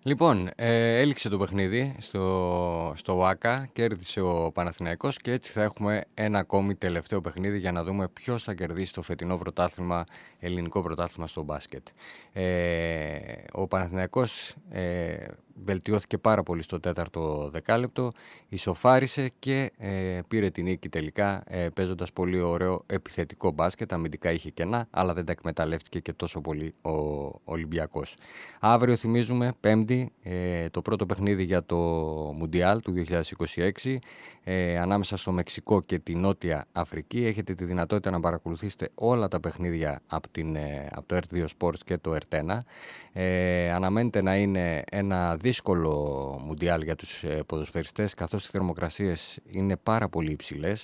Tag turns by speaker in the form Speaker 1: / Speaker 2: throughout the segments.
Speaker 1: Λοιπόν, έληξε το παιχνίδι στο ΟΑΚΑ, κέρδισε ο Παναθηναϊκός και έτσι θα έχουμε ένα ακόμη τελευταίο παιχνίδι για να δούμε ποιος θα κερδίσει το φετινό πρωτάθλημα, ελληνικό πρωτάθλημα στο μπάσκετ. Ο Παναθηναϊκός βελτιώθηκε πάρα πολύ στο τέταρτο δεκάλεπτο, ισοφάρισε και πήρε την νίκη τελικά παίζοντας πολύ ωραίο επιθετικό μπάσκετ, αμυντικά είχε κενά, αλλά δεν τα εκμεταλλεύτηκε και τόσο πολύ ο Ολυμπιακός. Αύριο θυμίζουμε, Πέμπτη, το πρώτο παιχνίδι για το Μουντιάλ του 2026 ανάμεσα στο Μεξικό και τη Νότια Αφρική. Έχετε τη δυνατότητα να παρακολουθήσετε όλα τα παιχνίδια από το RT2 Sports και το RT1. Αναμένεται να είναι ένα δύσκολο Μουντιάλ για τους ποδοσφαιριστές, καθώς οι θερμοκρασίες είναι πάρα πολύ υψηλές.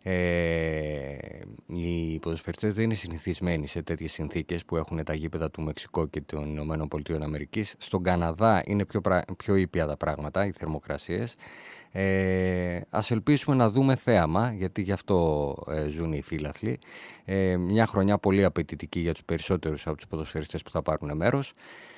Speaker 1: Οι ποδοσφαιριστές δεν είναι συνηθισμένοι σε τέτοιες συνθήκες που έχουν τα γήπεδα του Μεξικού και των Ηνωμένων Πολιτείων Αμερικής. Στον Καναδά είναι πιο ήπια τα πράγματα, οι θερμοκρασίες. Ας ελπίσουμε να δούμε θέαμα, γιατί γι' αυτό ζουν οι φίλαθλοι. Μια χρονιά πολύ απαιτητική για τους περισσότερους από τους ποδοσφαιριστές που θα πάρουν μέρος.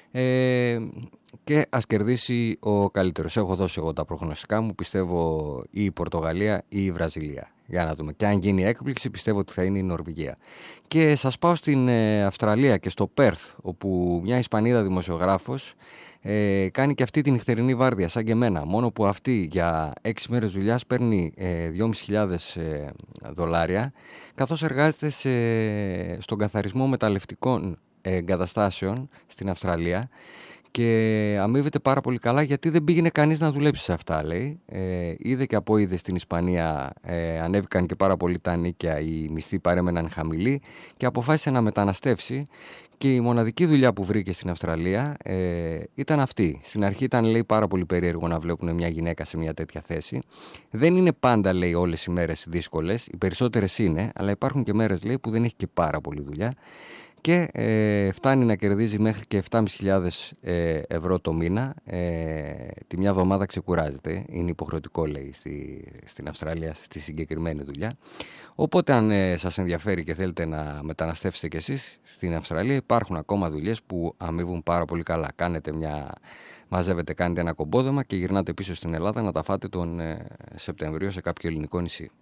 Speaker 1: Και ας κερδίσει ο καλύτερος. Έχω δώσει εγώ τα προγνωστικά μου. Πιστεύω ή η Πορτογαλία ή η Βραζιλία. Για να δούμε. Και αν γίνει έκπληξη, πιστεύω ότι θα είναι η Νορβηγία. Και σας πάω στην Αυστραλία και στο Πέρθ, όπου μια Ισπανίδα δημοσιογράφος κάνει και αυτή την νυχτερινή βάρδια, σαν και εμένα. Μόνο που αυτή για 6 μέρες δουλειάς παίρνει $2.500, καθώς εργάζεται στον καθαρισμό μεταλλευτικών εγκαταστάσεων στην Αυστραλία και αμείβεται πάρα πολύ καλά, γιατί δεν πήγαινε κανείς να δουλέψει σε αυτά, λέει. Είδε και από είδε στην Ισπανία ανέβηκαν και πάρα πολύ τα νίκια, οι μισθοί παρέμεναν χαμηλοί και αποφάσισε να μεταναστεύσει. Και η μοναδική δουλειά που βρήκε στην Αυστραλία ήταν αυτή. Στην αρχή ήταν, λέει, πάρα πολύ περίεργο να βλέπουν μια γυναίκα σε μια τέτοια θέση. Δεν είναι πάντα, λέει, όλες οι μέρες δύσκολες. Οι περισσότερες είναι, αλλά υπάρχουν και μέρες, λέει, που δεν έχει και πάρα πολύ δουλειά. Και φτάνει να κερδίζει μέχρι και 7.500 ευρώ το μήνα. Τη μια εβδομάδα ξεκουράζεται. Είναι υποχρεωτικό, λέει, στην Αυστραλία στη συγκεκριμένη δουλειά. Οπότε αν σας ενδιαφέρει και θέλετε να μεταναστεύσετε κι εσείς στην Αυστραλία, υπάρχουν ακόμα δουλειές που αμείβουν πάρα πολύ καλά. Μαζεύετε, κάνετε ένα κομπόδεμα και γυρνάτε πίσω στην Ελλάδα να τα φάτε τον Σεπτεμβρίο σε κάποιο ελληνικό νησί.